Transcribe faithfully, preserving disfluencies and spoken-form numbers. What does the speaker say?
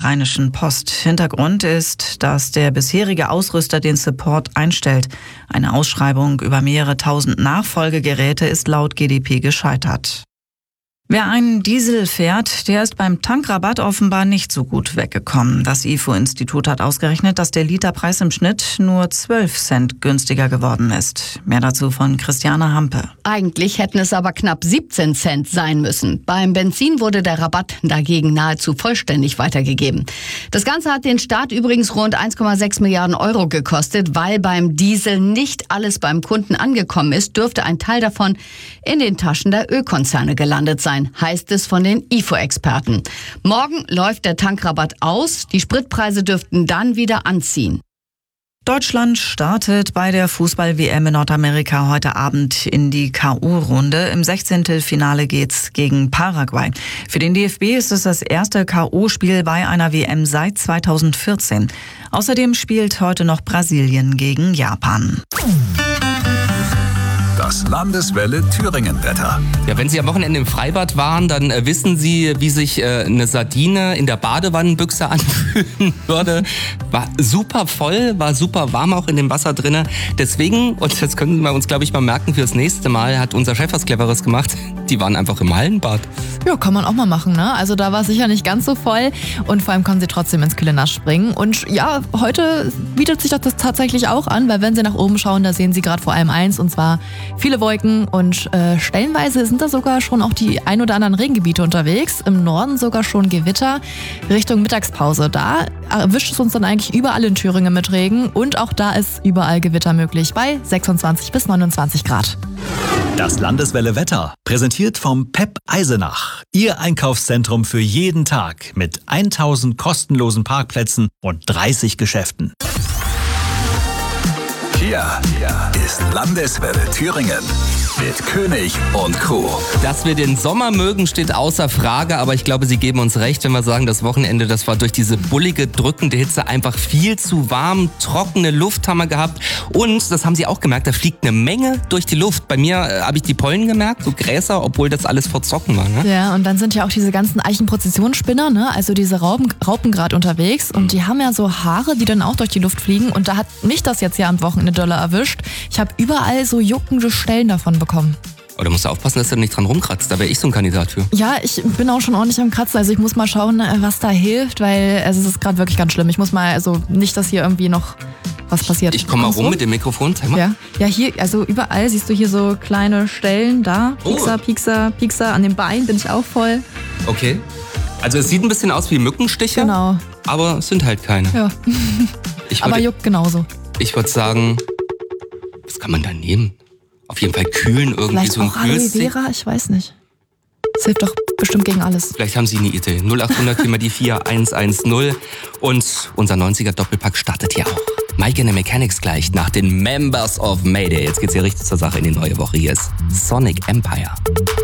Rheinischen Post. Hintergrund ist, dass der bisherige Ausrüster den Support einstellt. Eine Ausschreibung über mehrere tausend Nachfolgegeräte ist laut G D P gescheitert. Wer einen Diesel fährt, der ist beim Tankrabatt offenbar nicht so gut weggekommen. Das I F O-Institut hat ausgerechnet, dass der Literpreis im Schnitt nur zwölf Cent günstiger geworden ist. Mehr dazu von Christiane Hampe. Eigentlich hätten es aber knapp siebzehn Cent sein müssen. Beim Benzin wurde der Rabatt dagegen nahezu vollständig weitergegeben. Das Ganze hat den Staat übrigens rund eins Komma sechs Milliarden Euro gekostet. Weil beim Diesel nicht alles beim Kunden angekommen ist, dürfte ein Teil davon in den Taschen der Ölkonzerne gelandet sein, heißt es von den I F O-Experten. Morgen läuft der Tankrabatt aus. Die Spritpreise dürften dann wieder anziehen. Deutschland startet bei der Fußball-W M in Nordamerika heute Abend in die K O-Runde. Im Sechzehntelfinale geht's gegen Paraguay. Für den D F B ist es das erste K O-Spiel bei einer W M seit zweitausendvierzehn. Außerdem spielt heute noch Brasilien gegen Japan. Das Landeswelle Thüringen-Wetter. Ja, wenn Sie am Wochenende im Freibad waren, dann äh, wissen Sie, wie sich äh, eine Sardine in der Badewannenbüchse anfühlen würde. War super voll, war super warm auch in dem Wasser drinne. Deswegen, und das können wir uns, glaube ich, mal merken fürs nächste Mal, hat unser Chef was Cleveres gemacht. Die waren einfach im Hallenbad. Ja, kann man auch mal machen, ne? Also da war es sicher nicht ganz so voll und vor allem konnten Sie trotzdem ins kühle Nass springen. Und ja, heute bietet sich das tatsächlich auch an, weil wenn Sie nach oben schauen, da sehen Sie gerade vor allem eins, und zwar viele Wolken, und äh, stellenweise sind da sogar schon auch die ein oder anderen Regengebiete unterwegs. Im Norden sogar schon Gewitter Richtung Mittagspause. Da erwischt es uns dann eigentlich überall in Thüringen mit Regen, und auch da ist überall Gewitter möglich bei sechsundzwanzig bis neunundzwanzig Grad. Das Landeswelle Wetter, präsentiert vom P E P Eisenach. Ihr Einkaufszentrum für jeden Tag mit tausend kostenlosen Parkplätzen und dreißig Geschäften. Hier, hier ist Landeswelle Thüringen mit König und Co. Dass wir den Sommer mögen, steht außer Frage, aber ich glaube, Sie geben uns recht, wenn wir sagen, das Wochenende, das war durch diese bullige, drückende Hitze einfach viel zu warm. Trockene Luft haben wir gehabt, und das haben Sie auch gemerkt, da fliegt eine Menge durch die Luft. Bei mir äh, habe ich die Pollen gemerkt, so Gräser, obwohl das alles verzocken war. Ne? Ja, und dann sind ja auch diese ganzen Eichenprozessionsspinner, ne? Also diese Raupen, Raupen gerade unterwegs, und die haben ja so Haare, die dann auch durch die Luft fliegen, und da hat mich das jetzt ja am Wochenende dolle erwischt. Ich habe überall so juckende Stellen davon bekommen. Aber du musst aufpassen, dass du nicht dran rumkratzt. Da wäre ich so ein Kandidat für. Ja, ich bin auch schon ordentlich am Kratzen. Also ich muss mal schauen, was da hilft, weil also es ist gerade wirklich ganz schlimm. Ich muss mal, also nicht, dass hier irgendwie noch was passiert. Ich komme mal rum, rum mit dem Mikrofon. Zeig mal. Ja. ja, hier, also überall siehst du hier so kleine Stellen. Da, Piekser, oh. Piekser, Piekser. An den Beinen bin ich auch voll. Okay. Also es sieht ein bisschen aus wie Mückenstiche. Genau. Aber es sind halt keine. Ja. Ich aber würd, juckt genauso. Ich würde sagen, was kann man da nehmen? Auf jeden Fall kühlen, irgendwie Vielleicht so ein auch Aloe Vera, ich weiß nicht. Das hilft doch bestimmt gegen alles. Vielleicht haben Sie eine Idee. null achthundert vier mal die vier eins eins null. Und unser neunziger Doppelpack startet hier auch. Mike in the Mechanics gleich nach den Members of Mayday. Jetzt geht's hier richtig zur Sache in die neue Woche. Hier ist Sonic Empire.